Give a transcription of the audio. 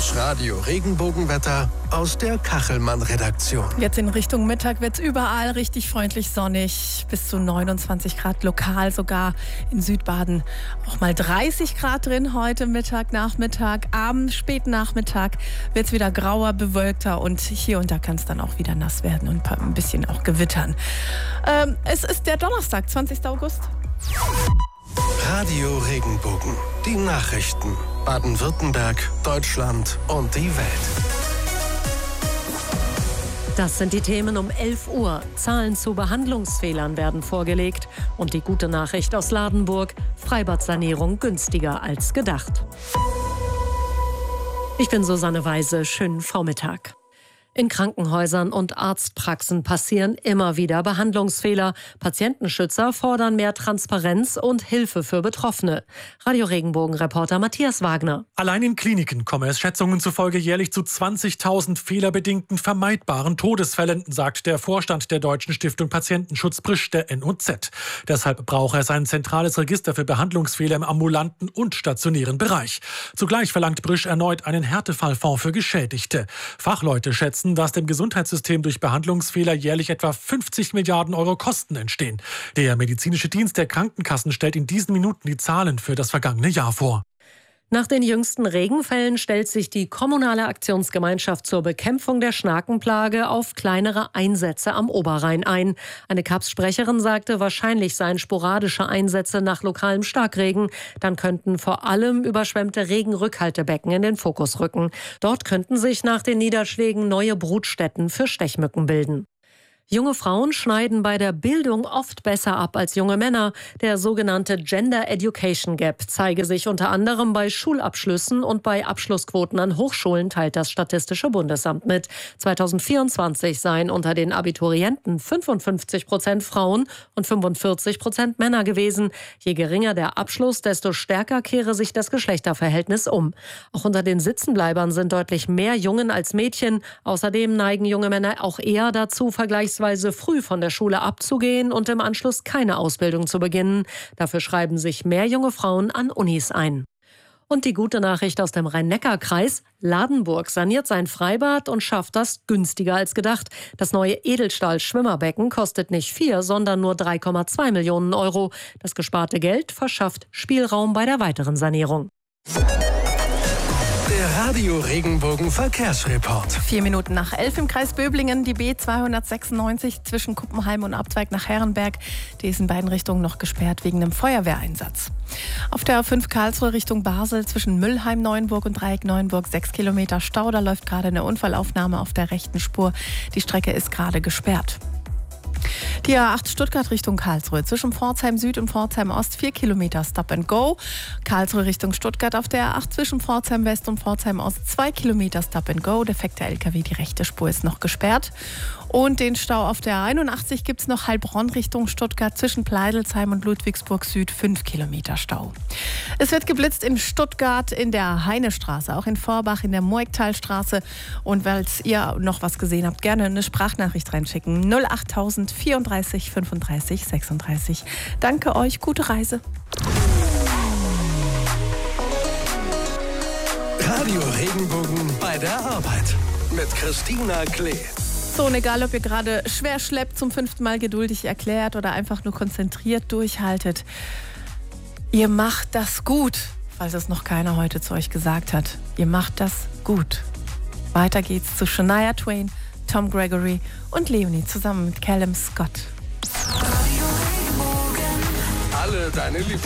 Das Radio Regenbogenwetter aus der Kachelmann-Redaktion. Jetzt in Richtung Mittag wird es überall richtig freundlich sonnig. Bis zu 29 Grad, lokal sogar in Südbaden auch mal 30 Grad drin heute Mittag, Nachmittag. Abend, späten Nachmittag wird es wieder grauer, bewölkter und hier und da kann es dann auch wieder nass werden und ein bisschen auch gewittern. Es ist der Donnerstag, 20. August. Radio Regenbogen. Die Nachrichten. Baden-Württemberg, Deutschland und die Welt. Das sind die Themen um 11 Uhr. Zahlen zu Behandlungsfehlern werden vorgelegt. Und die gute Nachricht aus Ladenburg: Freibadsanierung günstiger als gedacht. Ich bin Susanne Weise. Schönen Vormittag. In Krankenhäusern und Arztpraxen passieren immer wieder Behandlungsfehler. Patientenschützer fordern mehr Transparenz und Hilfe für Betroffene. Radio Regenbogen-Reporter Matthias Wagner. Allein in Kliniken komme es Schätzungen zufolge jährlich zu 20.000 fehlerbedingten vermeidbaren Todesfällen, sagt der Vorstand der Deutschen Stiftung Patientenschutz Brisch der NOZ. Deshalb brauche es ein zentrales Register für Behandlungsfehler im ambulanten und stationären Bereich. Zugleich verlangt Brisch erneut einen Härtefallfonds für Geschädigte. Fachleute schätzen, dass dem Gesundheitssystem durch Behandlungsfehler jährlich etwa 50 Milliarden Euro Kosten entstehen. Der medizinische Dienst der Krankenkassen stellt in diesen Minuten die Zahlen für das vergangene Jahr vor. Nach den jüngsten Regenfällen stellt sich die kommunale Aktionsgemeinschaft zur Bekämpfung der Schnakenplage auf kleinere Einsätze am Oberrhein ein. Eine KAPS-Sprecherin sagte, wahrscheinlich seien sporadische Einsätze nach lokalem Starkregen. Dann könnten vor allem überschwemmte Regenrückhaltebecken in den Fokus rücken. Dort könnten sich nach den Niederschlägen neue Brutstätten für Stechmücken bilden. Junge Frauen schneiden bei der Bildung oft besser ab als junge Männer. Der sogenannte Gender Education Gap zeige sich unter anderem bei Schulabschlüssen und bei Abschlussquoten an Hochschulen, teilt das Statistische Bundesamt mit. 2024 seien unter den Abiturienten 55% Frauen und 45% Männer gewesen. Je geringer der Abschluss, desto stärker kehre sich das Geschlechterverhältnis um. Auch unter den Sitzenbleibern sind deutlich mehr Jungen als Mädchen. Außerdem neigen junge Männer auch eher dazu, vergleichsweise früh von der Schule abzugehen und im Anschluss keine Ausbildung zu beginnen. Dafür schreiben sich mehr junge Frauen an Unis ein. Und die gute Nachricht aus dem Rhein-Neckar-Kreis: Ladenburg saniert sein Freibad und schafft das günstiger als gedacht. Das neue Edelstahl-Schwimmerbecken kostet nicht 4, sondern nur 3,2 Millionen Euro. Das gesparte Geld verschafft Spielraum bei der weiteren Sanierung. Der Radio Regenbogen Verkehrsreport. 4 Minuten nach 11 im Kreis Böblingen, die B296 zwischen Kuppenheim und Abzweig nach Herrenberg. Die ist in beiden Richtungen noch gesperrt wegen einem Feuerwehreinsatz. Auf der A5 Karlsruhe Richtung Basel zwischen Müllheim, Neuenburg und Dreieck Neuenburg 6 Kilometer Stau. Da läuft gerade eine Unfallaufnahme auf der rechten Spur. Die Strecke ist gerade gesperrt. Die A8 Stuttgart Richtung Karlsruhe zwischen Pforzheim Süd und Pforzheim Ost 4 Kilometer Stop and Go. Karlsruhe Richtung Stuttgart auf der A8 zwischen Pforzheim West und Pforzheim Ost 2 Kilometer Stop and Go. Defekter LKW, die rechte Spur ist noch gesperrt. Und den Stau auf der 81 gibt es noch Heilbronn Richtung Stuttgart zwischen Pleidelsheim und Ludwigsburg Süd 5 Kilometer Stau. Es wird geblitzt in Stuttgart in der Heinestraße, auch in Vorbach in der Moegtalstraße. Und falls ihr noch was gesehen habt, gerne eine Sprachnachricht reinschicken. 08000 34 35 36. Danke euch, gute Reise. Radio Regenbogen bei der Arbeit mit Christina Klee. So, und egal, ob ihr gerade schwer schleppt, zum 5. Mal geduldig erklärt oder einfach nur konzentriert durchhaltet, ihr macht das gut, falls es noch keiner heute zu euch gesagt hat. Ihr macht das gut. Weiter geht's zu Shania Twain, Tom Gregory und Leonie zusammen mit Callum Scott. Alle deine Lieblings